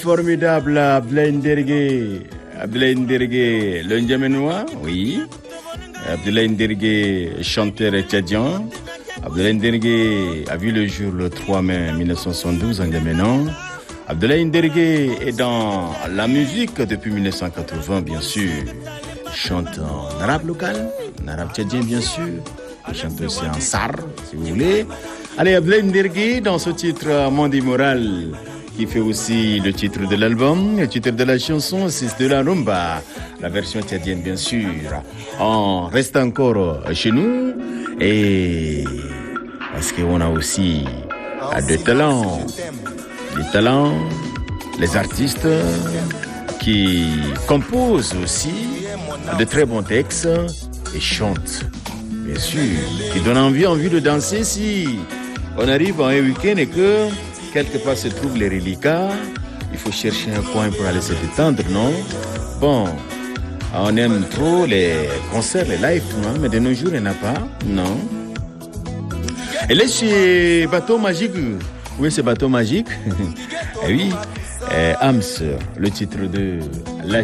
Formidable Abdoulaye Ndergué. Abdoulaye Ndergué, le N'Djamenois, oui. Abdoulaye Ndergué, chanteur tchadien. Abdoulaye Ndergué a vu le jour le 3 mai 1972 en N'Djamena. Abdoulaye Ndergué est dans la musique depuis 1980, bien sûr. Il chante en arabe local, en arabe tchadien, bien sûr. Il chante aussi en sar, si vous voulez. Allez, Abdoulaye Ndergué, dans ce titre, Mandi Moral, qui fait aussi le titre de l'album, le titre de la chanson, c'est de la rumba, la version tchadienne bien sûr. On reste encore chez nous et parce qu'on a aussi des talents, les artistes qui composent aussi de très bons textes et chantent, bien sûr, qui donnent envie de danser si on arrive en un week-end et que quelque part se trouvent les reliquats, il faut chercher un coin pour aller se détendre, non? Bon, on aime trop les concerts, les lives, non? Mais de nos jours, il n'y en a pas, non? Et là, c'est Bateau Magique. Oui, c'est Bateau Magique. Et oui, Ams, le titre de la